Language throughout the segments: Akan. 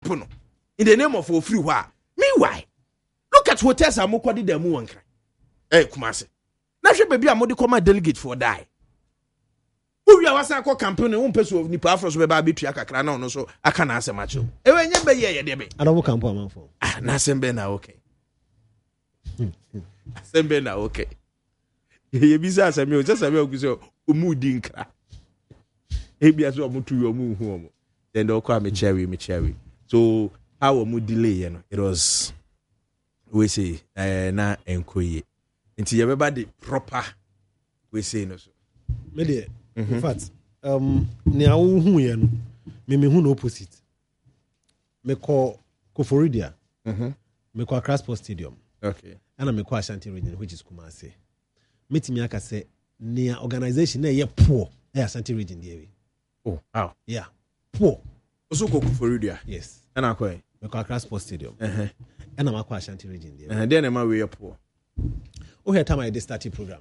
pono in the name of free wa. Meanwhile, look at hotels are mokodi de mu wankra. Kumase. Na hwe baby amodi come delegate for die. Uwi awasa akọ campaign no peso nipa afro so be ba betua kakra na ono so aka na asem acho. Ewe nye be ye de be. Adawo campaign amanfo. Na asem be na okay. Asem be na okay. Ye bi sa asem o just asem o kuso omu di nkra. Ebi aso omu tu omu hu omu. Then they call me cherry. So how omu delay you know it was we say na enkoye. Until everybody proper we say no so. Me in fact, ne awu hu ye no. Me hu no opposite. Me call Koforidia. Me call Accra Sports Stadium. Okay. And me call Ashanti region which is Kumasi. Metimi aka say near organization na ye poor Ashanti region there. Oh, how? Yeah. Poor. Also Koforidia. Yes. And akoi. Me call Accra Sports Stadium. And I'm call Ashanti region there. Then am we poor. Oh, here time I did start the program.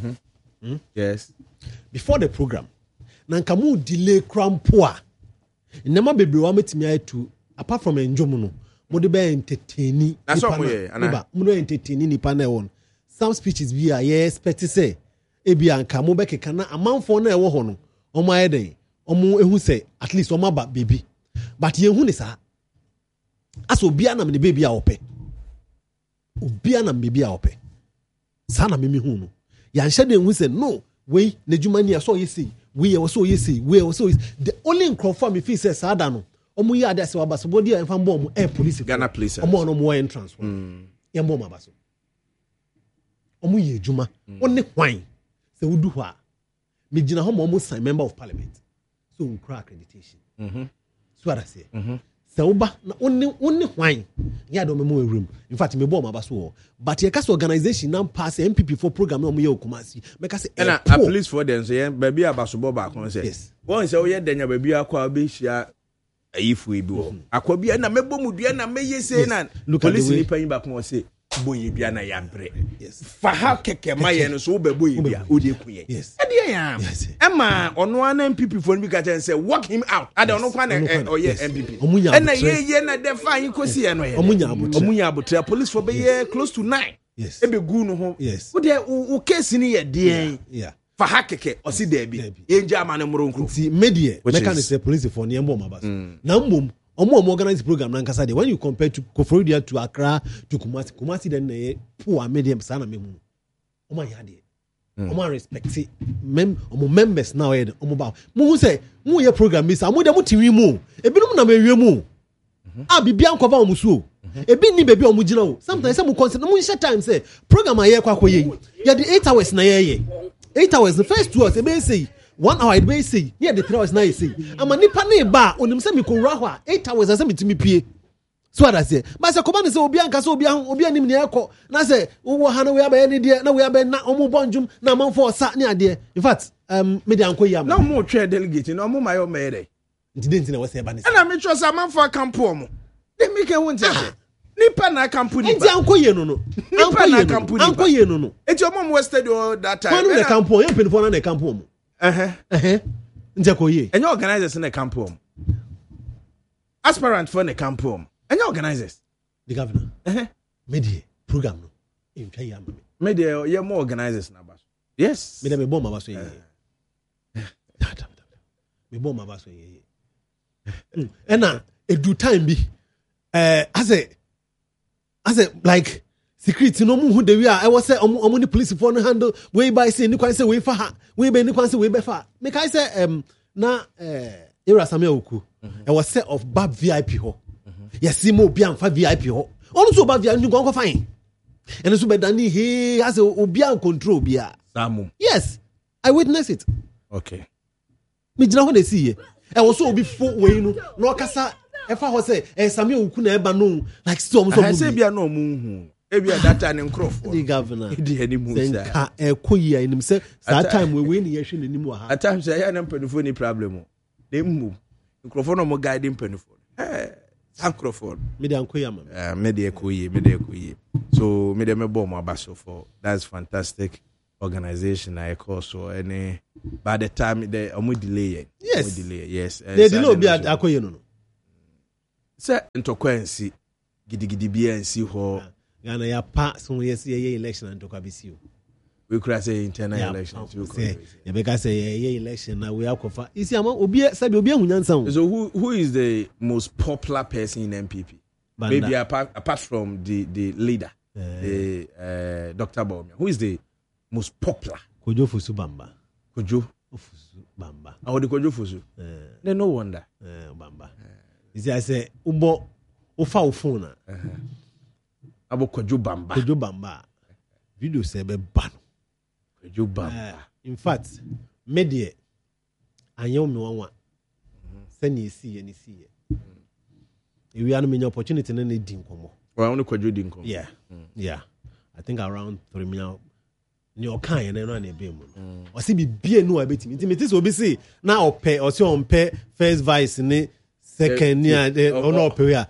Yes. Before the program, nankamu delay crampoa. Nema baby wa metimi ay to apart from enjoyment no, mo de be entertain. That's what we are. Mo no entertain ni pa na won. Some speeches we are expect say e bi anka mo be keka na amanfo na e wo ho no. Omo aye den. Omo ehu say at least omo ba baby. But ye hu ni sa. Aso bia na me baby a ope. Obia na baby a ope. Sana me hu no. Ya nhede hu say no. We nejumani aso yesi we also yesi we also the only crowd me feel say sada no omu ya ada se wabaso body e fan bomb air police Ghana police omu no mo entrance ya bomb abaso omu ye ejuma oni hwan se wudu ho a me gina ho mo sign member of parliament so nkra accreditation so ada se se uba na oni hwan ya do me mo room in fact me bomb abaso but ye case organization now pass MPP for program no mo ye Kumasi me case and a police for them say baby abaso ba kon say won say we denya baby akwa be hia ayifu ebi wo akwa bia na mebo mu dua na meye say na police ni pan ba kon say boye bia na ya bre fa ha keke maye no so be boye bia odi kuye e de ya ema ono an MPP for bi ka chen say walk him out ada ono kwa na oye MPP and na ye na de fa yin kosi e no ye omunya abotre police for be close to 9 e be gu no ho wo de wo case ni ye de fa ha keke o si de bi ye nja ama ne mro nkru ti media mechanics police for ne mbo mabaso na mbom omo organize program na nkasa de when you compare to Koforidia to Accra to Kumasi then na poor medium sana memu omo ya de omo respect omo members now e omo ba mu say mu ye program mi sa mu de mu tiwi mu ebinum na mewie mu bibia nkova omo suo ebi ni baby omo gina o sometimes say mu consider mu share time say program aye kwa koye ya de 8 hours na ye 8 hours the first 2 hours e be say 1 hour it be say near the 3 hours na you say ama nipa na ba onim say me ko wura ho a 8 hours say me timi pie so what I say but say command say obi anka say obi anim ne ekọ na say wo ha na we aba ne de na we aba na omo bonjum na manfo osa ne ade in fact me de anko yam na mo twa delegate na omo mayo mere nti na we say ba ne na me twa say manfo campo omo de me ke won tell nipa na campo nipa nti anko ye no anko ye no enti omo mo stadium that time na campo ye penfo na campo omo nje ko ye enye organizers na campo aspirant for the campo enye organizers the governor media program no entwa ya media ye more organizers na baso yes me bomb abaso ye me bomb abaso ye ena edu time bi as a like security no mu hu de wi a I was say omo ni police for no handle we by say ni kwan say we fa ha we be ni kwan say we be fa me kai say na era Samuel Oku I was say of bad VIP ho yes mo obi amfa VIP ho onu so bad VIP ni gon ko fine and so be dani he has obi an control bia Samu yes I witness it okay me gina ho de see ye I was so obi fo we no no kasa e fa ho say Samuel Oku na e ba no like storm so I say bia no mu hu ebia data ne nkrofo the governor di animu sa ka ekoyi anim say that time we ni ye hwe nanim wa ha at times say ya na mpanufo ni problem dem mu nkrofo no mo guide mpanufo nkrofo me de ankoyi am me de ekoyi so me de me bomb abaso for that's fantastic organization I call so any by the time they omo delay yes they delay obi akoyi no Sɛ ntɔkwa nsi gidigidi bia nsi hɔ. Ghana ya pa so yes ye election and ntɔkwa besi o. We could say internal elections. You because say election now we have kofa. You see, obi said obi ahunya. So who is the most popular person in MPP? Banda. Maybe apart from the leader, Dr. Bawumia. Who is the most popular? Kojo Fosu Bamba. Kojo Fosu Bamba. Oh, the Kojo Fosu. Then no wonder. Bamba. You see, I say ubo ufa ufuna. Abo Kojo Bamba. Kojo Bamba. Video say be ban. In fact, media anyo me wanwa sani esi ni si ye we are no opportunity na di nkomo well only Kwadwo di nkomo yeah I think around 3 million ni okan ye na no na ebe mu o se bibie no abetimi nti so obi say na ope o se on pe first vice ni second ni ono ope we a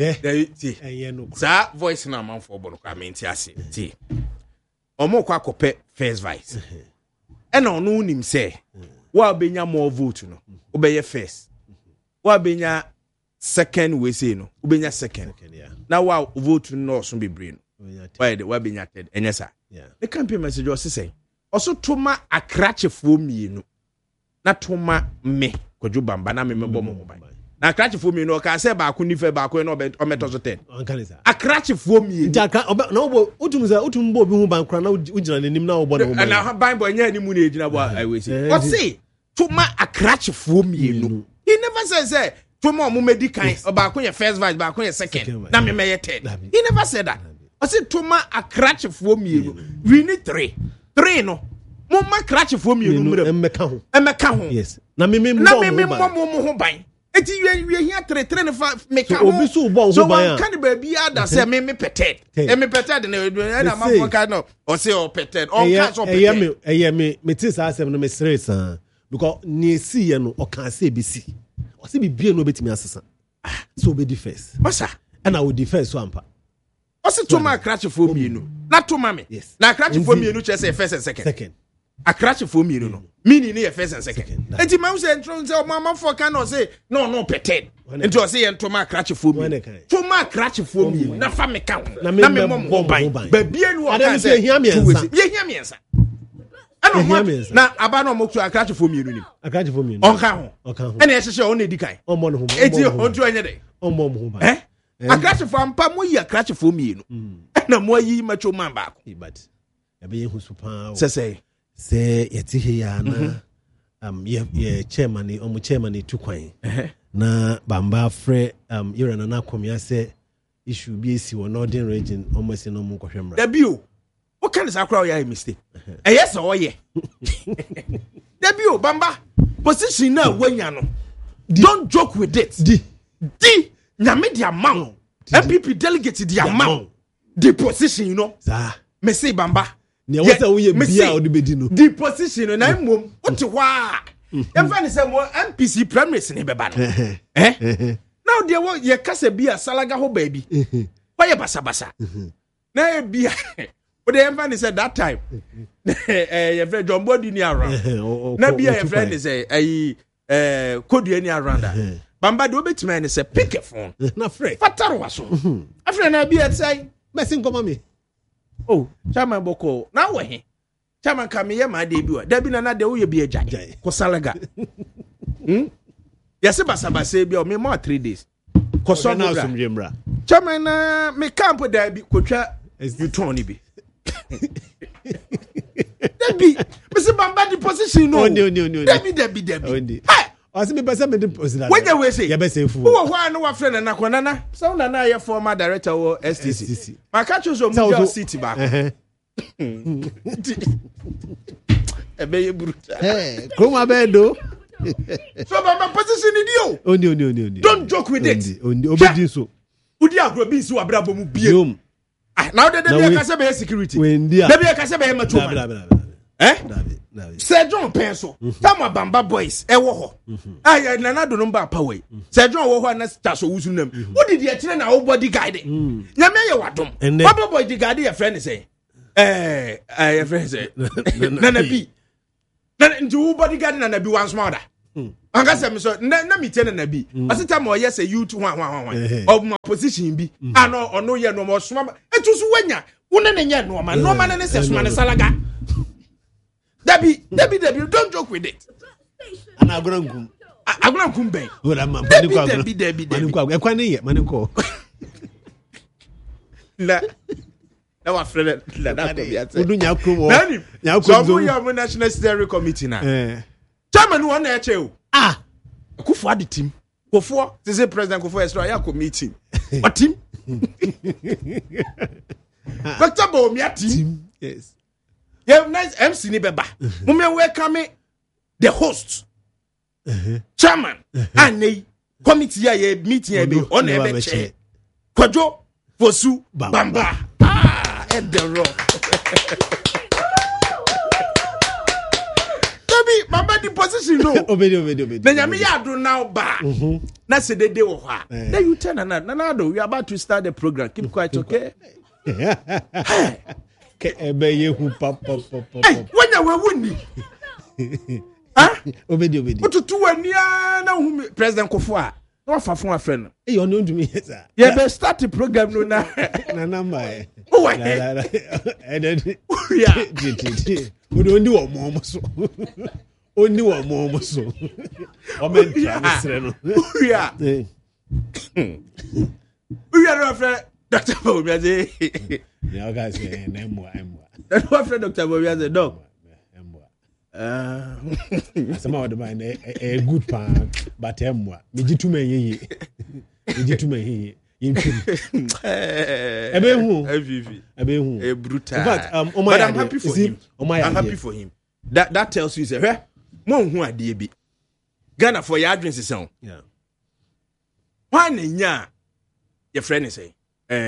sa voice na man for bono kwa menti ase ti omo kwa kope first vice ena ono nim say wa benya more vote no obeye first wa benya second we say no obenya second na wa vote no so bebre no wa benya third enya sa the campaign message o say oso toma akrachefo mienu na toma me Kwadwo Bamba na me mebo mo ban na akrachefo mienu o ka say ba ko nife ba ko no o meto so 10 akrachefo mienu jaka na obo utum bo bi hu ban kra na ugina nanim na obo na obo na ban bo nya ni mu na ejina bo I we say o say toma akrachefo mienu he never say toma o mo medikan ba ko ye first vice ba ko ye second na me meye third he never said that o say toma akrachefo mienu we need 3 no mo ma akrachefo mienu mre emeka ho yes na me mo ho ban eti we hia 3 ne fa meka ho obi so bo ho ban so one kan ba bi ada say me peted me peted na ma fo kan no o say o peted on kan so peted me tin sa asem no me stress because ni si ye no o kan say be si o say bibie no betimi asesa so be defense masa and I would defense so ampa o say to ma akrachefo mienu na to ma me na akrachefo mienu che say first and second akrachefo mienu no meaning ne first and second enti ma say ntro say o mama for kan no say no peted enti o say to ma akrachefo mienu to ma akrachefo mienu na fa me ka ho na me mo ban ba bie no o kan say ye hia miensa na aba no moku akrachefo mienu ni onka ho ene ye hye o na edikan ommo no ho eti ontu anye de ommo mo ho ban akrachefo ampa mo yi akrachefo mienu na mo yi macho man ba ko but ebe ye hu supa say yeti he ya na ye chairman ni omo chairman ni tukwan na Bamba frɛ yera na akomia say issue bi esi wo northern region omo se no mo kohwemra dabio o kan sa kra o ya mistake yes o ye dabio Bamba position na wanya no don't joke with it di nyame di amount MPP delegate di amount the position you know me say Bamba ne wo say wo ye bia o de bedi no the position na mom o te wa e say mo MPC primaries ne beba no now there wo ye kasa bia salaga ho baabi why basa na e bia o de e say that time ye friend John Bodi ni around na bia ye friend say Kodua ni around that Bamba de obetima ne say pick a phone na free fataro waso afre na bia say mesin koma me chairman boko na wo he chairman ka me ye ma de bi wa da bi na de wo ye bi agya ko salaga yase basabase bi o me more 3 days ko so na asumjemra chairman na me camp da bi ko twa you turn ni bi da bi me se Bamba the position no da bi Asi me pese me de position. When you say, you be say fu. Who wa no wa friend na konana. So na na ye former director wo STC. Ma ka choose mu city back. Ebe ye bruta. Kuma be do. So Bamba position ni dio. Oni. Don't joke with it. Obedi so. Udi agro bi si wa brabo mu bie. Now the dey ka say be security. Dey be ka say be macho. Sir John Penso, Tama Bamba boys, ewo ho. Aye na do number power. Sir John wo ho na staso wusu nam. What did you tell na body guide? Na me ye wadom. Baba boy di guide your friend say. Your friend say. Na bi. Na nti wo body guide na bi one small da. Anga say me so na me tell na bi. Ase time o yes say youth one. Of my position bi. Ano ye no mo soma. Etu so wanya. Wona na nya no ma. No ma na se soma ne salaga. Debbie, don't joke with it. And Agrankum. Agrankum Ben. Well, I'm Debbie. Maniko. That was Fred. That's National Steering Committee now. Chairman one HO. Kufu the team. Kufu, this is President Kufu Extra meeting. What team? Dr. Bomia team. Yes. Yeah, nice MC ni beba. Mumia welcome the host. Chairman. And committee ya meeting ya on a chair. Kwajo Fosu Bamba. At the rock. Mama the position no. Obedi. Then yami ya do now ba. Na se de wo ha. Then you turn Nanado, we are about to start the program. Keep quiet, okay? Ebe ye hu pop. When you were winning. Huh? Obedi. What to do when you na President Kofua? No fa fun a friend. Eh, you know to me, sir. You better start the program no na. Na number. Oh, why? And then Yeah. We only one more so. Only one more so. Omen transfer no. Yeah. We are our friend Dr. Bobiaze. Yeah, guys, emwa. That's what friend Dr. Bobiaze dog. Some of the mind a good pan, but emwa. Me jitu me ye. A brutal. But I'm happy for him. I'm happy for him. That tells you, say, mo hu ade bi. Ghana for your advance is on. Yeah. Why nya your friend is saying,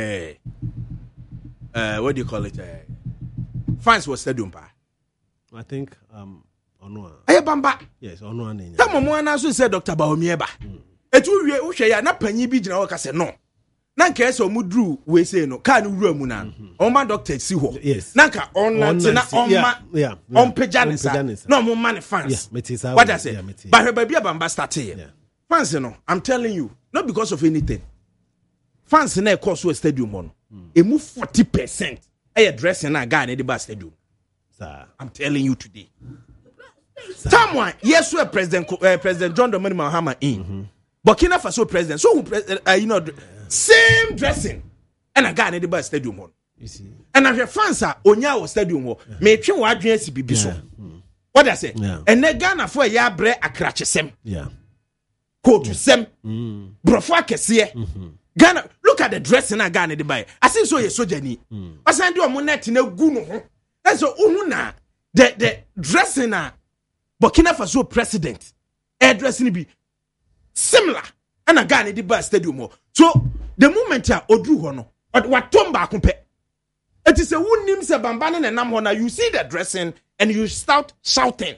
what do you call it? Fans was stadium pa. I think Onua. Bamba. Yes, Onua nenya. Some mo na so say Dr. Baomieba. Etu wie wo hwe ya na panyi bi gina wo ka se no. Na nka ese omudru we say no ka no wura mu na. Oma doctor si ho. Yes. Na nka onante na oma. Yeah. Onpejanisa. No mo man fans. Yeah, what I say? But her baby Bamba start here. Yeah. Fans no, I'm telling you, not because of anything. Fans na cost so stadium on. E move 40%. E dressing na guy na the bus stadium. Sir. I'm telling you today. Someone, yes, we President John Dramani Mahama in Burkina Faso president. So same dressing, and a guy in the bus stadium one. You see, and if your fans are Onya or stadium one, may try what dreams be so. What I say, and then Ghana for ya bre akrache sem. Yeah, Go to sem. Brofwa kesiye. Ghana, look at the dressing I Ghana the buy. I see so ye sojani. I send you a monet in a guno. And so una the dressing Burkina Faso president dressing be similar and a guy in the bus stadium. So the moment ya odru hono what tomba kumpe. It is a wound name se bambana and namhona. You see the dressing and you start shouting.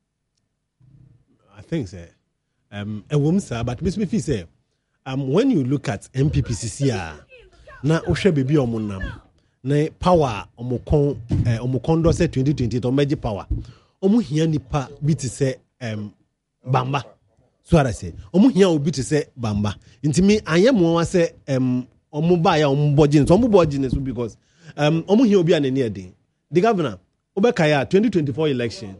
I think so. A woman sir, but Miss Miffy say when you look at MPPCC na ohwe bebi omunam na power omukondo se 2020 to meji power omu hia nipa bi te se Bamba so ara se omu hia obi te se Bamba ntimi anyemo wa se omu ba ya omu bogin so because omu hia obi anani ade the governor obeka ya 2024 election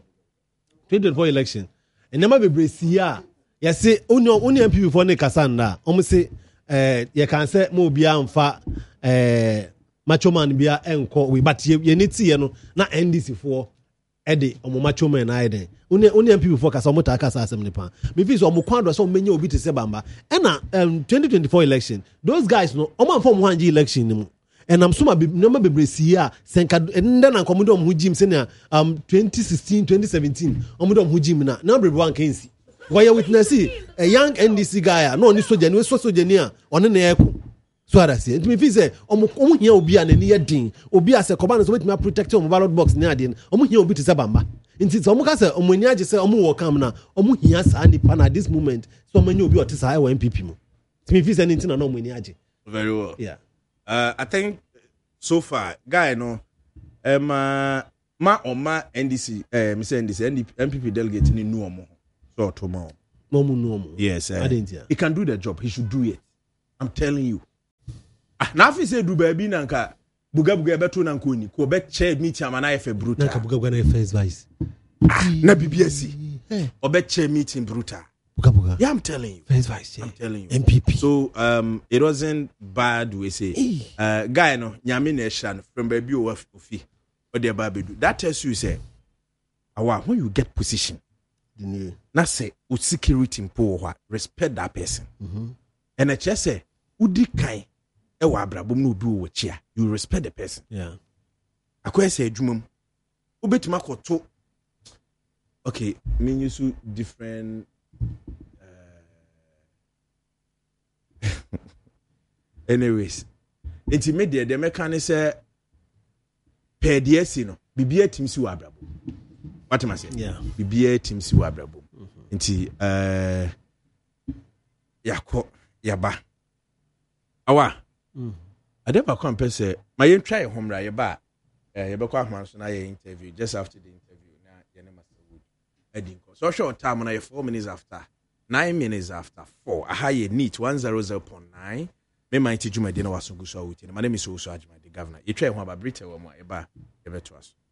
enema bebre sia ya se oni MPP for ne kasanda omu se ye kan se mo obi amfa macho man bia enko we but ye niti ye no na NDC for ede omo macho man na ede oni MPP for kasa omo ta kasa asem ne pa me feel so omo kwando so menye obi te se Bamba na 2024 election those guys no omo am hanji election nim and am suma number bebre sia senka nda na komodo omo hujim se na 2016 2017 omo omo hujim na bebre wan kensi why witness a young NDC guy no oni soja ni we soja ni a one na eko so ada say it me feel say omo hia obi anani yedin obi ase koba no so wetimi protect omo ballot box ni ade omo hia obi te se Bamba nti so omo ka say omo ni age say omo wo kam na omo hia sa nipa na this moment so omo ni obi ote sa wa MPP mo it me feel say nti na omo ni age very well. Yeah. I think so far guy no ma NDC me say NDC MPP delegate ni nu omo so to ma Yes, he can do the job. He should do it. I'm telling you. Now if you say do baby nanka buga beto nanko ni ko be chair meet amana efe brutal. Nanka buga na first vice. Na BBSC. Obe chair meeting brutal. Buga. Yeah, I'm telling you. First vice. I'm telling you. MPP. So it wasn't bad we say. Guy no nyame na ehra from baby o ofi. O de ba bedu. That tells you say when you get position na say o security mpo ho respect that person. And I just say udi kan e wa abrabom na obi wo chia you respect the person. Akwai say adwumam obetima koto. Okay, me use different anyways enti me de meka say per DSC no bibia tim si wa abrabom. What am I saying? Bibia tim si wa abrabom. Enti yakọ yaba awa adeba compare say my try home ra yaba yebekọ ahman so na ye interview just after the interview na ye ne Master Wood edinko so short time na 4 minutes after 9 minutes after 4 aha ye neat 100.9 me mind juma de na wasungu so wuti my name is also Ajima the governor you try ho aba Britain wo mo eba yebeto aso